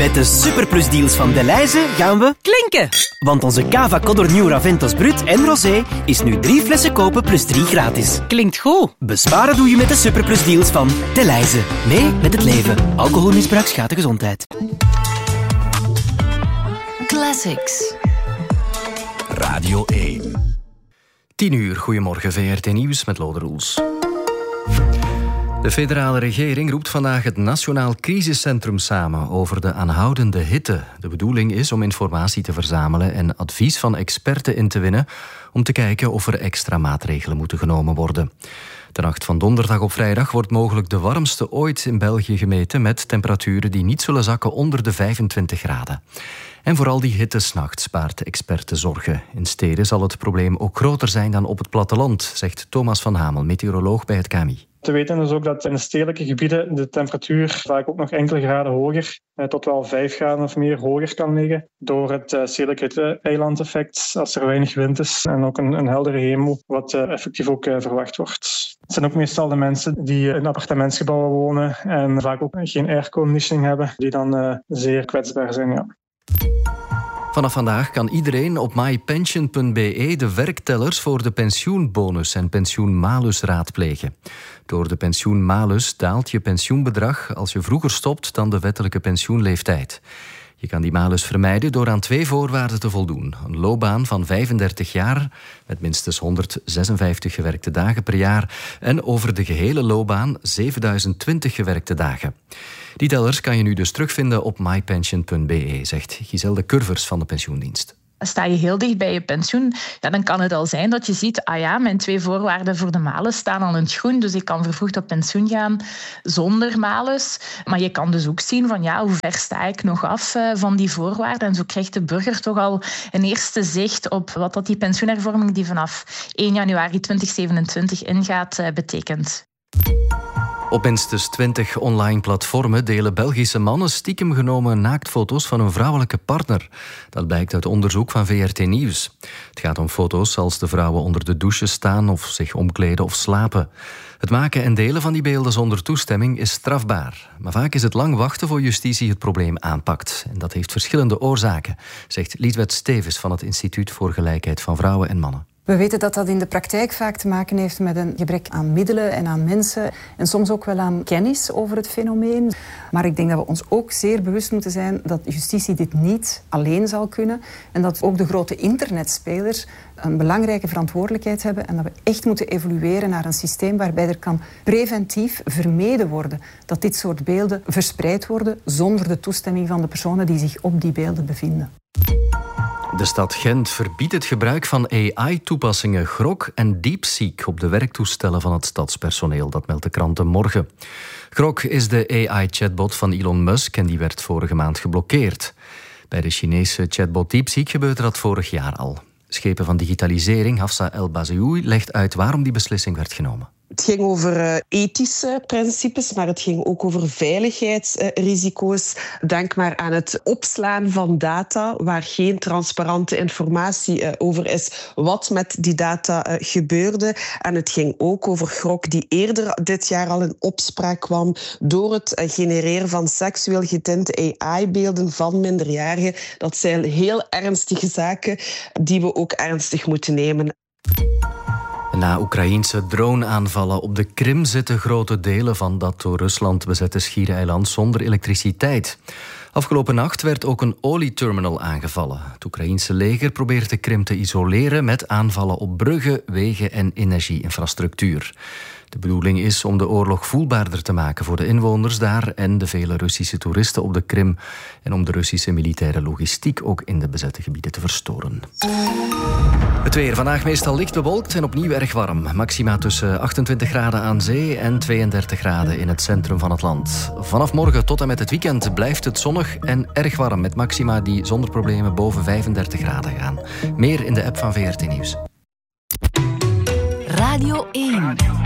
Met de superplusdeals van Delhaize gaan we klinken. Want onze Cava Codor Nieuw Raventos Brut en Rosé is nu 3 flessen kopen plus 3 gratis. Klinkt goed. Besparen doe je met de superplusdeals van Delhaize. Mee met het leven. Alcoholmisbruik schaadt de gezondheid. Classics. Radio 1. 10 uur, goedemorgen, VRT Nieuws met Lode Roels. De federale regering roept vandaag het Nationaal Crisiscentrum samen over de aanhoudende hitte. De bedoeling is om informatie te verzamelen en advies van experten in te winnen om te kijken of er extra maatregelen moeten genomen worden. De nacht van donderdag op vrijdag wordt mogelijk de warmste ooit in België gemeten met temperaturen die niet zullen zakken onder de 25 graden. En vooral die hitte 's nachts baart experten zorgen. In steden zal het probleem ook groter zijn dan op het platteland, zegt Thomas van Hamel, meteoroloog bij het KMI. Te weten is ook dat in de stedelijke gebieden de temperatuur vaak ook nog enkele graden hoger, tot wel 5 graden of meer hoger kan liggen, door het stedelijke eilandeffect als er weinig wind is en ook een heldere hemel, wat effectief ook verwacht wordt. Het zijn ook meestal de mensen die in appartementsgebouwen wonen en vaak ook geen airconditioning hebben, die dan zeer kwetsbaar zijn. Ja. Vanaf vandaag kan iedereen op mypension.be de werktellers voor de pensioenbonus en pensioenmalus raadplegen. Door de pensioenmalus daalt je pensioenbedrag als je vroeger stopt dan de wettelijke pensioenleeftijd. Je kan die malus vermijden door aan 2 voorwaarden te voldoen. Een loopbaan van 35 jaar, met minstens 156 gewerkte dagen per jaar en over de gehele loopbaan 7020 gewerkte dagen. Die tellers kan je nu dus terugvinden op mypension.be, zegt Giselle Curvers van de pensioendienst. Sta je heel dicht bij je pensioen, dan kan het al zijn dat je ziet, mijn 2 voorwaarden voor de malus staan al in het groen, dus ik kan vervroegd op pensioen gaan zonder malus. Maar je kan dus ook zien van hoe ver sta ik nog af van die voorwaarden. En zo krijgt de burger toch al een eerste zicht op wat dat die pensioenhervorming die vanaf 1 januari 2027 ingaat betekent. Op minstens 20 online platformen delen Belgische mannen stiekem genomen naaktfoto's van hun vrouwelijke partner. Dat blijkt uit onderzoek van VRT Nieuws. Het gaat om foto's als de vrouwen onder de douche staan of zich omkleden of slapen. Het maken en delen van die beelden zonder toestemming is strafbaar. Maar vaak is het lang wachten voor justitie het probleem aanpakt. En dat heeft verschillende oorzaken, zegt Liesbeth Stevens van het Instituut voor Gelijkheid van Vrouwen en Mannen. We weten dat dat in de praktijk vaak te maken heeft met een gebrek aan middelen en aan mensen en soms ook wel aan kennis over het fenomeen. Maar ik denk dat we ons ook zeer bewust moeten zijn dat justitie dit niet alleen zal kunnen en dat ook de grote internetspelers een belangrijke verantwoordelijkheid hebben en dat we echt moeten evolueren naar een systeem waarbij er kan preventief vermeden worden dat dit soort beelden verspreid worden zonder de toestemming van de personen die zich op die beelden bevinden. De stad Gent verbiedt het gebruik van AI-toepassingen Grok en DeepSeek op de werktoestellen van het stadspersoneel. Dat meldt de krant Morgen. Grok is de AI-chatbot van Elon Musk en die werd vorige maand geblokkeerd. Bij de Chinese chatbot DeepSeek gebeurde dat vorig jaar al. Schepen van digitalisering Hafsa El Bazioui legt uit waarom die beslissing werd genomen. Het ging over ethische principes, maar het ging ook over veiligheidsrisico's. Denk maar aan het opslaan van data waar geen transparante informatie over is wat met die data gebeurde. En het ging ook over Grok die eerder dit jaar al in opspraak kwam door het genereren van seksueel getinte AI-beelden van minderjarigen. Dat zijn heel ernstige zaken die we ook ernstig moeten nemen. Na Oekraïense droneaanvallen op de Krim zitten grote delen van dat door Rusland bezette schiereiland zonder elektriciteit. Afgelopen nacht werd ook een olieterminal aangevallen. Het Oekraïense leger probeert de Krim te isoleren met aanvallen op bruggen, wegen en energieinfrastructuur. De bedoeling is om de oorlog voelbaarder te maken voor de inwoners daar en de vele Russische toeristen op de Krim en om de Russische militaire logistiek ook in de bezette gebieden te verstoren. Het weer vandaag meestal licht bewolkt en opnieuw erg warm. Maxima tussen 28 graden aan zee en 32 graden in het centrum van het land. Vanaf morgen tot en met het weekend blijft het zonnig en erg warm met maxima die zonder problemen boven 35 graden gaan. Meer in de app van VRT Nieuws. Radio 1.